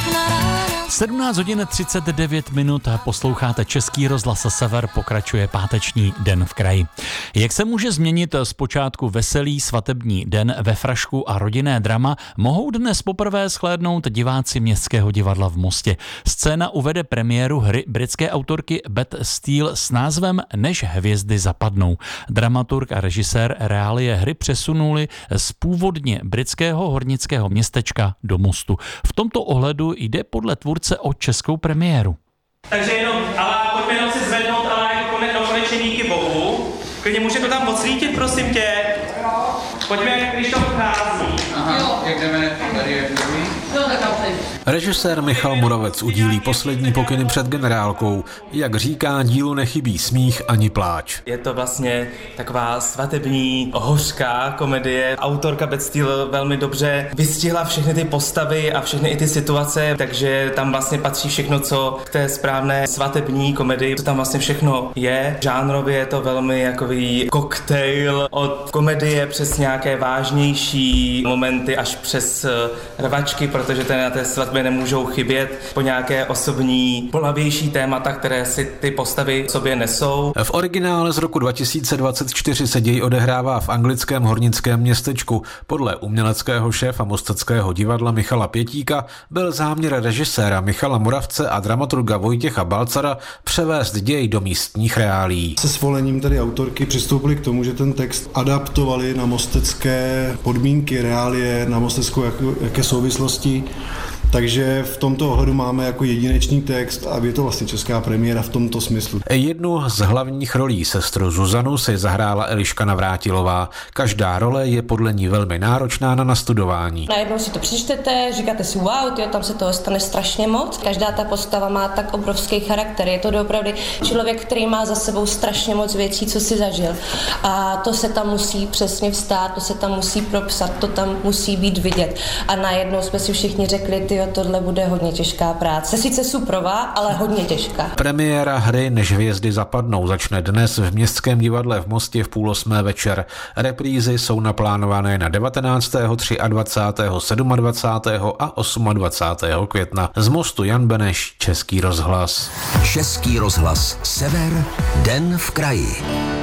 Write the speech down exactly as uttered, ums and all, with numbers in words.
sedmnáct hodin třicet devět minut, posloucháte Český rozhlas Sever, pokračuje páteční Den v kraji. Jak se může změnit zpočátku veselý svatební den ve frašku a rodinné drama, mohou dnes poprvé shlédnout diváci Městského divadla v Mostě. Scéna uvede premiéru hry britské autorky Beth Steele s názvem Než hvězdy zapadnou. Dramaturg a režisér reálie hry přesunuli z původně britského hornického městečka do Mostu. V tomto ohledu jde podle tvůrce o českou premiéru. Takže jenom, ale pojďme jenom si zvednout, ale jako konečně díky Bohu. Klidně může to tam odsvítit, prosím tě. Pojďme, když to vchází. Aha, jak jdeme, tady je druhý. Režisér Michal Moravec udílí poslední pokyny před generálkou. Jak říká, dílu nechybí smích ani pláč. Je to vlastně taková svatební, hořká komedie. Autorka Beth Steele velmi dobře vystihla všechny ty postavy a všechny i ty situace, takže tam vlastně patří všechno, co k té správné svatební komedii, co tam vlastně všechno je. Žánrově je to velmi jakový koktejl od komedie přes nějaké vážnější momenty až přes rvačky, protože ten na té svatbě nemůžou chybět, po nějaké osobní, bolavější témata, které si ty postavy sobě nesou. V originále z roku dva tisíce dvacet čtyři se děj odehrává v anglickém hornickém městečku. Podle uměleckého šéfa Mosteckého divadla Michala Pětíka byl záměr režiséra Michala Moravce a dramaturga Vojtěcha Balcara převést děj do místních reálií. Se svolením tedy autorky přistoupili k tomu, že ten text adaptovali na mostecké podmínky, reálie, na mosteckou jak, jaké souvislosti. Takže v tomto ohledu máme jako jedinečný text a je to vlastně česká premiéra v tomto smyslu. Jednu z hlavních rolí sestru Zuzanu si zahrála Eliška Navrátilová. Každá role je podle ní velmi náročná na nastudování. Najednou si to přečtete, říkáte si wow, tyjo, tam se toho stane strašně moc. Každá ta postava má tak obrovský charakter. Je to opravdu člověk, který má za sebou strašně moc věcí, co si zažil. A to se tam musí přesně vstát, to se tam musí propsat, to tam musí být vidět. A najednou jsme si všichni řekli, tyjo, tohle bude hodně těžká práce. Sice suprová, ale hodně těžká. Premiéra hry Než hvězdy zapadnou začne dnes v Městském divadle v Mostě v půl osmé večer. Reprízy jsou naplánované na devatenáctého, dvacátého třetího, dvacátého sedmého a dvacátého osmého května. Z Mostu Jan Beneš, Český rozhlas. Český rozhlas Sever, Den v kraji.